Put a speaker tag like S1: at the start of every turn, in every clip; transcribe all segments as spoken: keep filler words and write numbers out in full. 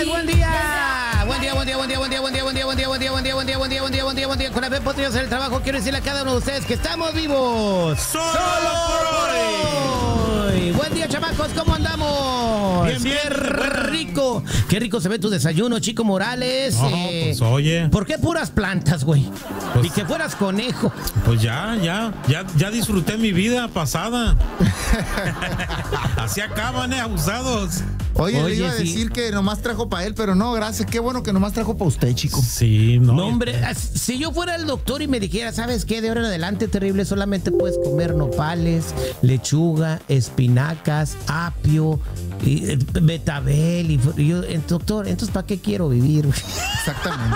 S1: señores, buen día. Buen día, buen día, buen día, buen día, buen día, buen día, buen día, buen día, buen día, buen día, buen día, buen día, buen día, buen día. Con la fe podría hacer el trabajo. Quiero decirle a cada uno de ustedes que estamos vivos.
S2: ¡Solo por hoy!
S1: Buen día, chamacos, ¿cómo andamos?
S2: Bien, bien.
S1: Qué rico. Qué rico se ve tu desayuno, Chico Morales.
S2: No,
S1: eh,
S2: pues oye.
S1: ¿Por qué puras plantas, güey?
S2: Pues,
S1: y que fueras conejo.
S2: Pues ya, ya, ya, ya disfruté mi vida pasada. Así acaban, eh, abusados.
S3: Oye,
S1: Oye,
S3: le iba a
S1: sí.
S3: decir que nomás trajo para él, pero no, gracias. Qué bueno que nomás trajo para usted, chico.
S2: Sí, no.
S1: No, hombre, si yo fuera el doctor y me dijera, ¿sabes qué? De ahora en adelante, terrible, solamente puedes comer nopales, lechuga, espinacas, apio, y, eh, betabel. Y, y yo, eh, doctor, entonces, ¿para qué quiero vivir?
S3: Exactamente.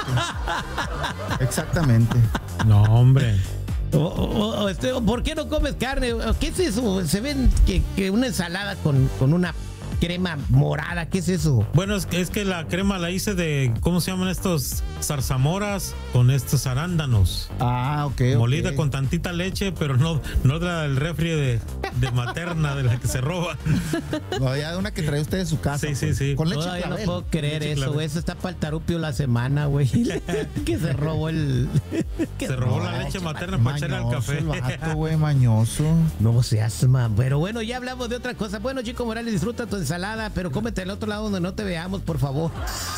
S3: Exactamente.
S2: No, hombre.
S1: O, o- o, este, ¿por qué no comes carne? ¿Qué es eso? Se ven que, que una ensalada con, con una crema morada, ¿qué es eso?
S2: Bueno, es que, es que la crema la hice de, ¿cómo se llaman estos? Zarzamoras con estos arándanos.
S3: Ah, ok. ok.
S2: Molida con tantita leche, pero no, no de la del refri de, de materna, de la que se roba.
S3: No, ya de una que trae usted de su casa.
S2: Sí, sí,
S3: pues.
S2: sí.
S3: Con leche
S1: Todavía no
S3: clavel.
S1: puedo creer
S2: Leche
S1: eso,
S2: clavel.
S1: güey. Eso está para el tarupio la semana, güey. Que se robó el... que
S2: Se robó
S3: No,
S2: la leche materna para
S3: mañoso
S2: echarle al café.
S3: el vato, güey, mañoso.
S1: No seas ma. Pero bueno, ya hablamos de otra cosa. Bueno, Chico Morales, disfruta tu ensalada, pero cómete al otro lado donde no te veamos, por favor.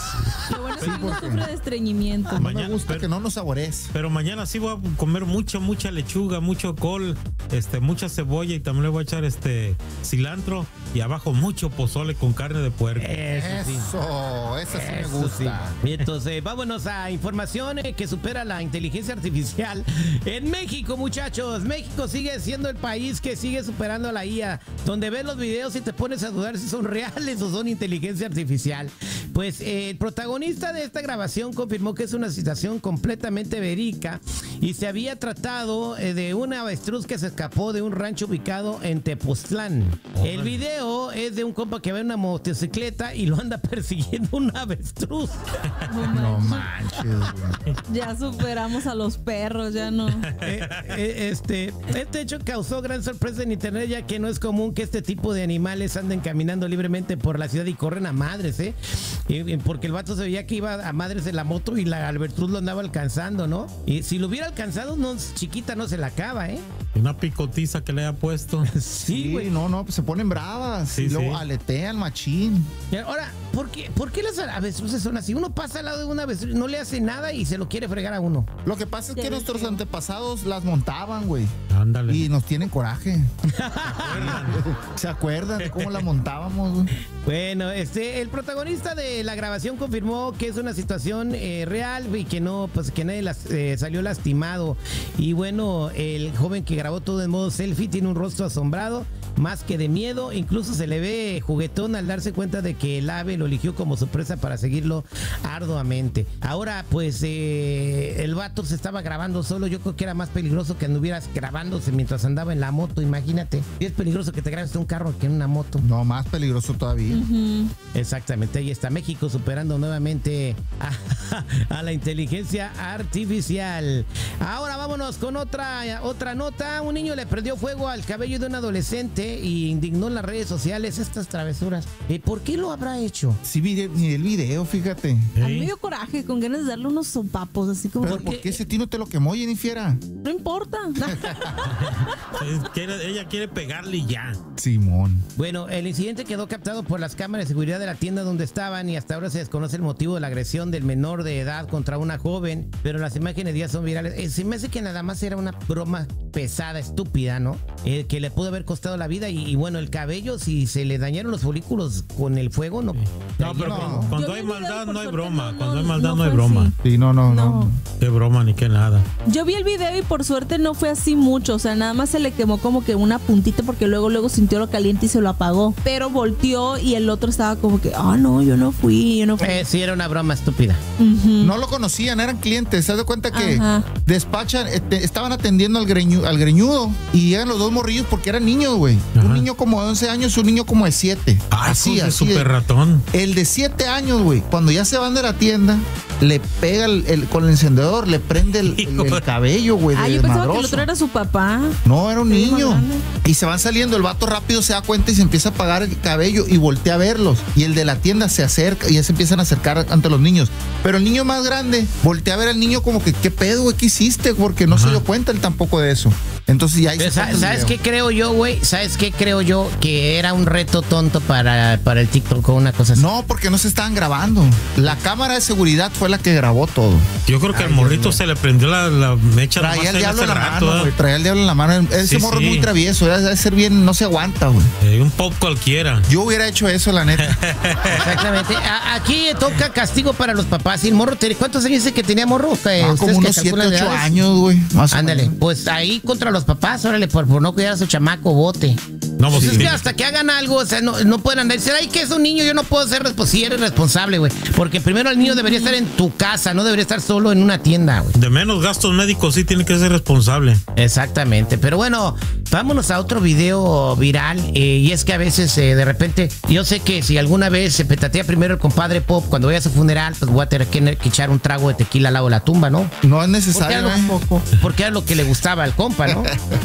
S4: Lo bueno es
S3: Sí,
S4: que no
S3: porque-
S4: sufre de estreñimiento.
S3: No
S2: Mañana,
S3: me gusta
S2: pero-
S3: que no nos saborees.
S2: Pero mañana sí voy a comer mucha, mucha lechuga, mucho col, este, mucha cebolla y también le voy a echar este cilantro y abajo mucho pozole con carne de puerco.
S1: Eso sí.
S3: Eso, esa sí me
S1: Eso
S3: gusta.
S1: sí. Y entonces, vámonos a información eh, que supera la inteligencia artificial. En México, muchachos, México sigue siendo el país que sigue superando a la I A, donde ves los videos y te pones a dudar si son reales o son inteligencia artificial. Pues eh, el protagonista de esta grabación confirmó que es una situación completamente verídica y se había tratado eh, de una avestruz que se escapó de un rancho ubicado en Tepoztlán. El video es de un compa que va en una motocicleta y lo anda persiguiendo un avestruz.
S3: No manches, güey.
S4: Ya superamos a los perros, ya no.
S1: Eh, eh, este, este hecho causó gran sorpresa en internet, ya que no es común que este tipo de animales anden caminando libremente por la ciudad y corren a madres, ¿eh? Y- y porque el vato se veía que iba a madres en la moto y la avestruz lo andaba alcanzando, ¿no? Y si lo hubiera alcanzado, no, chiquita no se la acaba, ¿eh?
S2: Una picotiza que le haya puesto.
S1: Sí,
S3: Sí,
S1: güey.
S3: no, no, pues se ponen bravas.
S2: Sí,
S3: y luego
S2: sí.
S3: aletean machín.
S1: Y ahora, ¿por qué, ¿por qué las avestruces son así? Uno pasa al lado de una avestruz, no le hace nada y se lo quiere fregar a uno.
S3: Lo que pasa es
S4: Se
S3: que
S4: ve
S3: nuestros
S4: feo.
S3: antepasados las montaban, güey.
S2: Ándale.
S3: Y nos tienen coraje. ¿Se acuerdan de cómo la montábamos, güey?
S1: Bueno, este, el protagonista de la grabación confirmó que es una situación eh, real y que no, pues que nadie las, eh, salió lastimado. Y bueno, el joven que grabó todo en modo selfie tiene un rostro asombrado, más que de miedo. Incluso se le ve juguetón al darse cuenta de que el ave lo eligió como su presa para seguirlo arduamente. Ahora, pues eh, el vato se estaba grabando solo. Yo creo que era más peligroso que anduvieras grabándose mientras andaba en la moto, imagínate. Y es peligroso que te grabes en un carro que en una moto.
S3: No, más peligroso todavía.
S4: Ujú.
S1: Exactamente, ahí está México superando nuevamente a, a la inteligencia artificial. Ahora vámonos con otra, otra nota. Un niño le prendió fuego al cabello de un adolescente y indignó en las redes sociales estas travesuras. ¿Y por qué lo habrá hecho?
S3: Sí, vi ni el video, fíjate.
S4: A mí
S2: Sí.
S4: me dio coraje con ganas de darle unos sopapos, así como.
S3: Pero
S1: ¿Por
S3: ¿por
S1: qué?
S3: qué ese tino te lo quemó, Jennifiera?
S4: No importa.
S2: Es que era- ella quiere pegarle y ya.
S3: Simón.
S1: Bueno, el incidente quedó captado por las cámaras de seguridad de la tienda donde estaban y hasta ahora se desconoce el motivo de la agresión del menor de edad contra una joven, pero las imágenes ya son virales. Eh, se me hace que nada más era una broma pesada, estúpida, ¿no? Eh, que le pudo haber costado la vida y, y bueno, el cabello, si se le dañaron los folículos con el fuego, no.
S2: No, pero
S3: No.
S2: cuando, cuando
S4: Yo
S2: hay
S4: vi el video,
S2: maldad
S4: por
S2: no hay
S4: suerte,
S2: broma.
S4: no,
S2: Cuando
S4: no,
S2: hay maldad
S4: no
S2: no hay
S4: fue
S2: broma.
S4: así.
S3: Sí, no, no, no.
S4: No.
S2: Qué broma ni qué nada.
S4: Yo vi el video y por suerte no fue así mucho, o sea, nada más se le quemó como que una puntita porque luego luego sintió lo caliente y se lo apagó, pero volteó y el otro estaba como que, ah, no, yo no fui, yo no fui.
S1: Eh, sí, era una broma estúpida.
S4: Ujú.
S3: No lo conocían, eran clientes. ¿Se das cuenta que
S4: Ajá.
S3: despachan, este, estaban atendiendo al, greñu- al greñudo y llegan los dos morrillos porque eran niños, güey? Un
S2: Ajá.
S3: niño como de once años, un niño como de siete.
S2: Ah,
S3: así,
S2: sí,
S3: así.
S2: súper ratón.
S3: El de siete años, güey, cuando ya se van de la tienda, le pega el, el- con el encendedor, le prende el, el- el cabello, güey,
S4: Ah,
S3: de
S4: yo pensaba que el
S3: madroso.
S4: otro era su papá.
S3: No, era un
S4: Era más
S3: niño.
S4: grande.
S3: Y se van saliendo, el vato rápido se da cuenta y se empieza a apagar el cabello y voltea a verlos. Y el de la tienda se acerca y ya se empiezan a acercar ante los niños. Pero el niño más grande voltea a ver al niño como que, ¿qué pedo, güey? ¿Qué hiciste? Porque no se dio cuenta él tampoco de eso. Entonces ya ahí
S1: Pero,
S3: se
S1: sa-
S3: corta el
S1: ¿Sabes
S3: video.
S1: qué creo yo, güey? ¿Sabes qué creo yo? Que era un reto tonto para, para el TikTok o una cosa así.
S3: No, porque no se estaban grabando. La cámara de seguridad fue la que grabó todo.
S2: Yo creo que al
S3: Ay,
S2: morrito
S3: Dios
S2: se le prendió la, la mecha nomás
S3: Traía el
S2: en
S3: diablo
S2: ese
S3: en la
S2: rato,
S3: mano,
S2: ¿eh?
S3: güey. Traía el diablo en la mano. Ese
S2: Sí,
S3: morro
S2: sí.
S3: es muy travieso. Debe ser bien, no se aguanta, güey.
S2: Eh, un pop cualquiera.
S3: Yo hubiera hecho eso, la neta.
S1: Exactamente. A- aquí toca castigo para los papás. Y el morro, te- ¿cuántos años dice que tenía morro? Que
S3: Ah,
S1: ustedes
S3: como
S1: que
S3: unos siete,
S1: calculan de
S3: ocho
S1: edades.
S3: años, güey. Más o
S1: Ándale,
S3: menos.
S1: pues ahí contra los papás, órale, por, por no cuidar a su chamaco, bote.
S2: No, pues
S1: Pues es
S2: sí.
S1: que hasta que hagan algo, o sea, no, no pueden andar y decir, ay, que es un niño, yo no puedo ser responsable. Si eres responsable, güey. Porque primero el niño debería estar en tu casa, no debería estar solo en una tienda, güey.
S2: De menos gastos médicos sí tiene que ser responsable.
S1: Exactamente, pero bueno, vámonos a otro video viral. eh, y es que a veces, eh, de repente, yo sé que si alguna vez se petatea primero el compadre Pop, cuando vaya a su funeral, pues voy a tener que, que echar un trago de tequila al lado de la tumba, ¿no?
S3: No es
S1: Porque
S3: necesario,
S1: era,
S3: ¿eh?
S1: lo, porque era lo que le gustaba al compa, ¿no?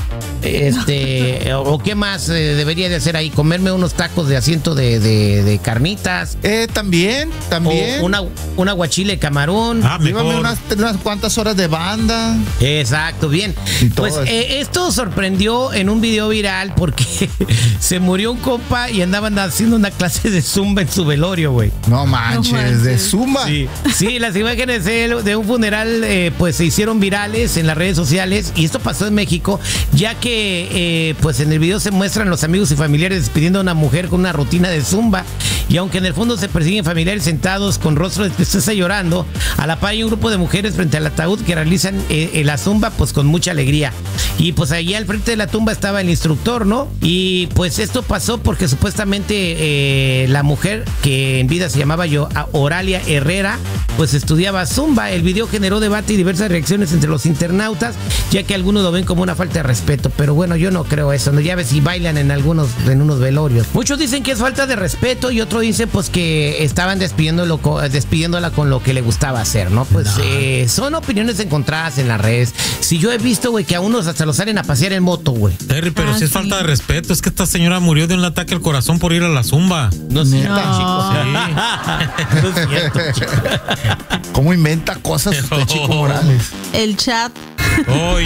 S1: Este, o, o qué más eh, debería de hacer ahí, comerme unos tacos de asiento de, de, de carnitas,
S3: Eh, también, también.
S1: o una, un aguachile camarón.
S2: Ah,
S3: Llévame
S2: mejor.
S3: unas, unas cuantas horas de banda.
S1: Exacto, bien.
S3: Y todo
S1: Pues
S3: eso.
S1: eh, esto sorprendió en un video viral porque se murió un compa y andaban haciendo una clase de zumba en su velorio, güey.
S3: No manches,
S4: No manches.
S3: de Zumba.
S1: Sí, sí, las imágenes de, de un funeral eh, pues se hicieron virales en las redes sociales y esto pasó en México, ya que eh, pues en el video se muestran los amigos y familiares despidiendo a una mujer con una rutina de zumba y aunque en el fondo se persiguen familiares sentados con rostro de tristeza llorando, a la par hay un grupo de mujeres frente al ataúd que realizan eh, la zumba pues con mucha alegría y pues allí al frente de la tumba estaba el instructor, ¿no? Y pues esto pasó porque supuestamente eh, la mujer que en vida se llamaba yo Oralia Herrera pues estudiaba zumba. El video generó debate y diversas reacciones entre los internautas, ya que algunos lo ven como una falta de respeto, pero bueno, yo no creo eso, ¿no? Ya ves si bailan en algunos en unos velorios. Muchos dicen que es falta de respeto y otros dicen pues que estaban despidiéndolo, co- despidiéndola con lo que le gustaba hacer, ¿no? Pues eh, son opiniones encontradas en las redes. Si yo he visto, güey, que a unos hasta los salen a pasear en moto, güey.
S2: Terry, pero
S4: Ah,
S2: si es
S4: sí.
S2: falta de respeto. Es que esta señora murió de un ataque al corazón por ir a la zumba.
S1: No es cierto,
S3: Neta.
S1: chicos. No es cierto, chicos.
S3: ¿Cómo inventa cosas usted, Chico
S2: Oh.
S3: Morales?
S4: El chat.
S2: Hoy.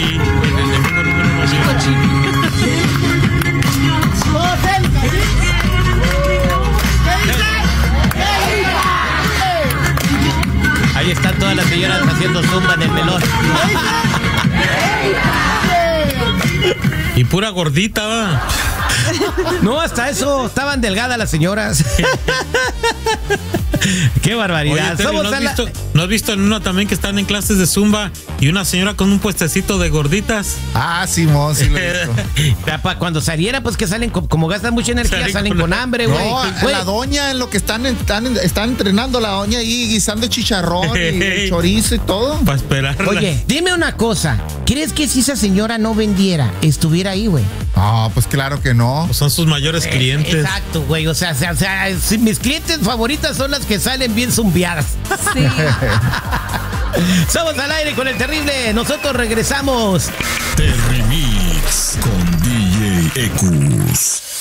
S1: Ahí están todas las señoras haciendo zumba en el velón.
S2: Y pura gordita, va.
S1: No, hasta eso, estaban delgadas las señoras. Qué
S2: Oye,
S1: barbaridad.
S2: Terry,
S1: Somos
S2: ¿no, has
S1: a la-
S2: visto, ¿no has visto en una también que están en clases de zumba y una señora con un puestecito de gorditas?
S3: Ah, Simón, sí lo he visto.
S1: Ya, pa- cuando saliera, pues que salen, co- como gastan mucha energía,
S2: Salen
S1: salen
S2: con-
S1: con hambre, güey.
S3: No,
S1: Güey,
S3: la doña en lo que están, están, están entrenando, la doña ahí guisando chicharrón y chorizo y todo.
S2: Para esperarla.
S1: Oye, dime una cosa. ¿Crees que si esa señora no vendiera, estuviera ahí, güey?
S3: Ah, pues claro que no.
S2: Pues son sus mayores clientes.
S1: Exacto, güey. O sea, o sea, o sea, si mis clientes favoritas son las que salen bien zumbiadas.
S4: Sí.
S1: Somos al aire con el terrible. Nosotros regresamos.
S5: Terry Mix con D J Ecus.